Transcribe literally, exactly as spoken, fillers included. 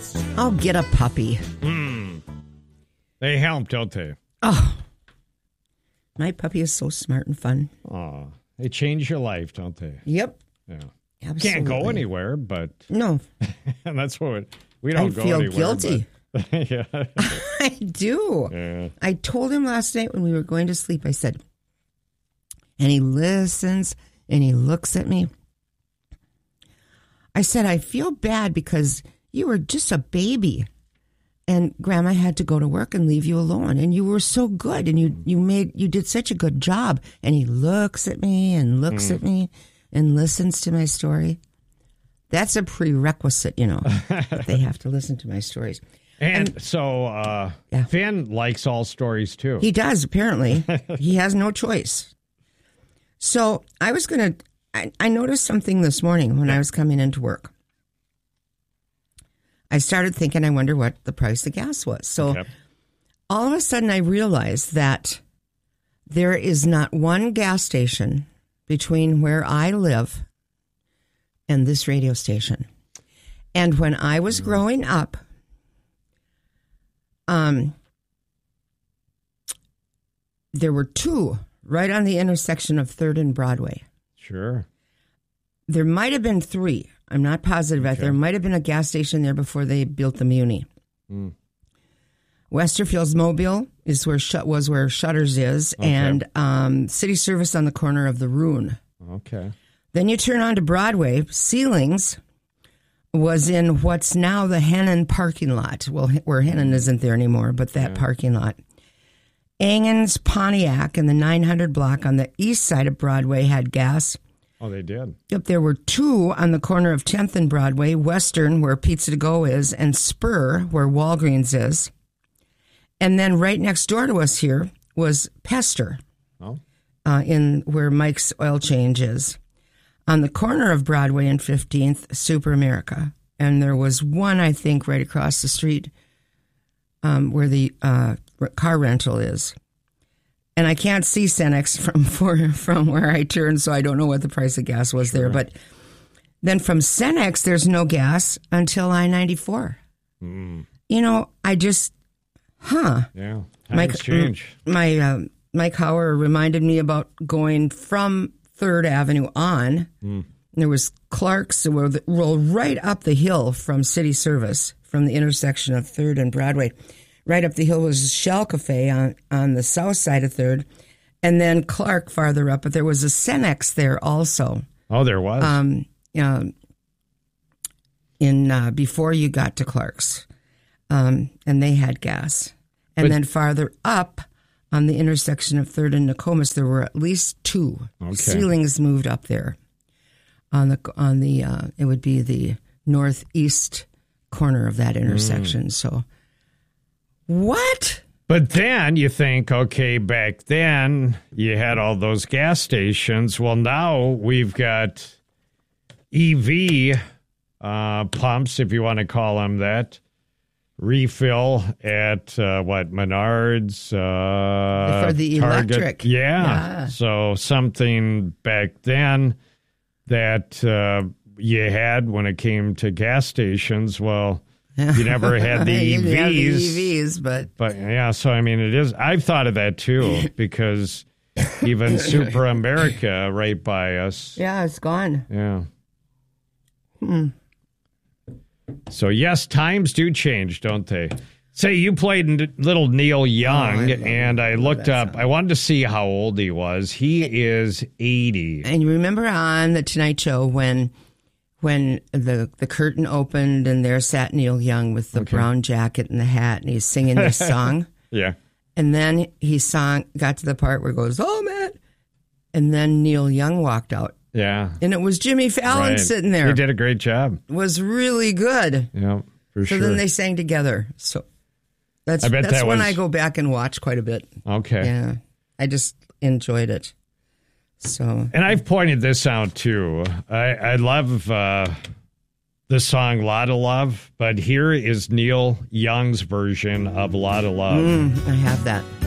I'll get a puppy. Mm. They help, don't they? Oh, my puppy is so smart and fun. Oh, they change your life, don't they? Yep. Yeah. Absolutely. Can't go anywhere, but no. And that's what we don't I go feel anywhere. Guilty. But, yeah. I do. Yeah. I told him last night when we were going to sleep, I said, and he listens and he looks at me. I said, I feel bad because you were just a baby and Grandma had to go to work and leave you alone. And you were so good and you, you made, you did such a good job. And he looks at me and looks mm. at me and listens to my story. That's a prerequisite, you know, that they have to listen to my stories. And, and so uh, yeah. Finn likes all stories too. He does, apparently. He has no choice. So I was going to, I, I noticed something this morning when I was coming into work. I started thinking, I wonder what the price of gas was. So okay. all of a sudden I realized that there is not one gas station between where I live and this radio station. And when I was growing up, um, there were two right on the intersection of third and Broadway. Sure. There might have been three. I'm not positive. Okay. There might have been a gas station there before they built the Muni. Mm. Westerfield's Mobile is where Shut was where Shutters is, okay. and um, City Service on the corner of the Rune. Okay. Then you turn on to Broadway. Ceilings was in what's now the Hennon parking lot. Well, where Hennon isn't there anymore, but that yeah. parking lot. Angen's Pontiac and the nine hundred block on the east side of Broadway had gas. Oh, they did? Yep, there were two on the corner of tenth and Broadway, Western, where Pizza to Go is, and Spur, where Walgreens is. And then right next door to us here was Pester, oh. uh, in where Mike's Oil Change is. On the corner of Broadway and fifteenth, Super America. And there was one, I think, right across the street um, where the uh, car rental is. And I can't see Cenex from for, from where I turn, so I don't know what the price of gas was sure. there. But then from Cenex, there's no gas until I ninety-four. Mm. You know, I just, huh. Yeah, times change. My, uh, Mike Hauer reminded me about going from third Avenue on. Mm. There was Clark's, who rolled right up the hill from City Service, from the intersection of third and Broadway. Right up the hill was Shell Cafe on, on the south side of third, and then Clark farther up. But there was a Cenex there also. Oh, there was. Um, uh, in uh, before you got to Clark's, um, and they had gas. And but, then farther up on the intersection of third and Nokomis, there were at least two. Okay. Ceilings moved up there. On the on the uh, it would be the northeast corner of that intersection. Mm. So. What? But then you think, okay, back then you had all those gas stations. Well, now we've got E V uh, pumps, if you want to call them that, refill at, uh, what, Menards? Uh, For the Target. electric. Yeah. yeah. So something back then that uh, you had when it came to gas stations, well... You never had the E Vs. You had the E Vs, but... But, yeah, so, I mean, it is... I've thought of that, too, because even Super America right by us... Yeah, it's gone. Yeah. Hmm. So, yes, times do change, don't they? Say, you played little Neil Young, oh, I and I looked up... Song. I wanted to see how old he was. He is eighty. And you remember on The Tonight Show when... When the, the curtain opened and there sat Neil Young with the okay. brown jacket and the hat, and he's singing this song. Yeah. And then he sung, got to the part where it goes, oh, man. And then Neil Young walked out. Yeah. And it was Jimmy Fallon right. sitting there. He did a great job. It was really good. Yeah, for so sure. So then they sang together. So that's, I bet that's that when was... I go back and watch quite a bit. Okay. Yeah. I just enjoyed it. So, and I've pointed this out too. I, I love uh, the song "Lotta Love," but here is Neil Young's version of "Lotta Love." Mm, I have that.